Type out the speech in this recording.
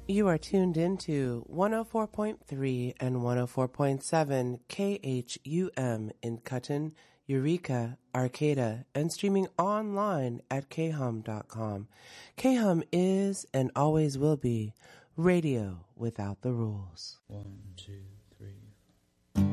You are tuned into 104.3 and 104.7 KHUM in Cutten, Eureka, Arcata, and streaming online at khum.com. KHUM is and always will be radio without the rules. 1, 2